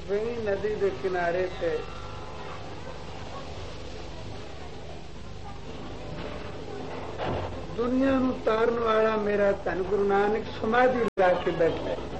फेणी नदी के किनारे थे। दुनिया नू तारन वाला मेरा धन गुरु नानक समाधि ला के बैठा है।